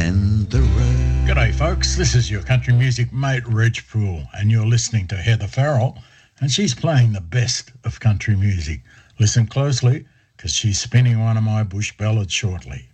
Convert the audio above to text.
and the road. G'day folks, this is your country music mate Reg Poole, and you're listening to Heather Farrell, and she's playing the best of country music. Listen closely, because she's spinning one of my bush ballads shortly.